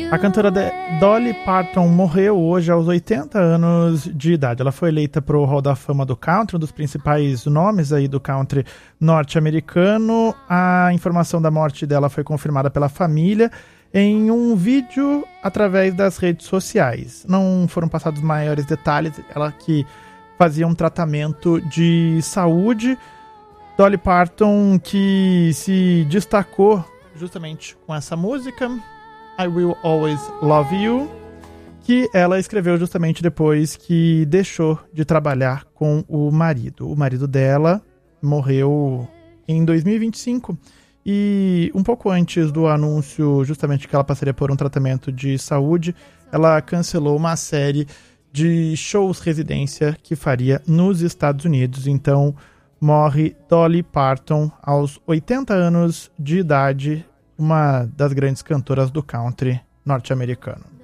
A cantora Dolly Parton morreu hoje aos 80 anos de idade. Ela foi eleita para o Hall da Fama do Country, um dos principais nomes aí do country norte-americano. A informação da morte dela foi confirmada pela família em um vídeo através das redes sociais. Não foram passados maiores detalhes. Ela que fazia um tratamento de saúde. Dolly Parton que se destacou justamente com essa música, I Will Always Love You, que ela escreveu justamente depois que deixou de trabalhar com o marido. O marido dela morreu em 2025 e um pouco antes do anúncio justamente que ela passaria por um tratamento de saúde, ela cancelou uma série de shows residência que faria nos Estados Unidos. Então morre Dolly Parton aos 80 anos de idade, uma das grandes cantoras do country norte-americano.